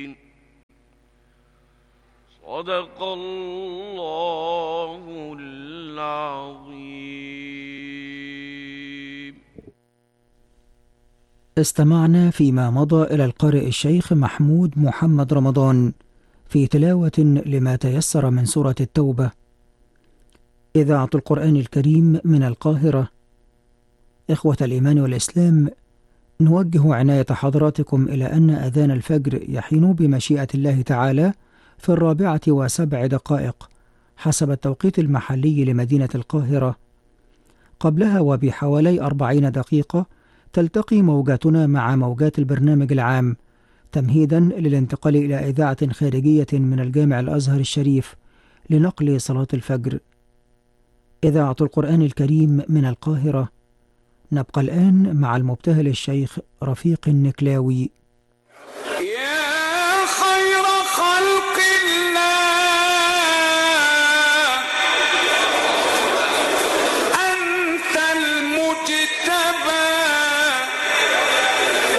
صدق الله العظيم. استمعنا فيما مضى إلى القارئ الشيخ محمود محمد رمضان في تلاوة لما تيسر من سورة التوبة. إذاعة القرآن الكريم من القاهرة. إخوة الإيمان والإسلام، نوجه عناية حضراتكم إلى أن أذان الفجر يحين بمشيئة الله تعالى في 4:07 حسب التوقيت المحلي لمدينة القاهرة. قبلها وبحوالي 40 دقيقة تلتقي موجاتنا مع موجات البرنامج العام تمهيدا للانتقال إلى إذاعة خارجية من الجامع الأزهر الشريف لنقل صلاة الفجر. إذاعة القرآن الكريم من القاهرة. نبقى الآن مع المبتهل الشيخ رفيق النكلاوي.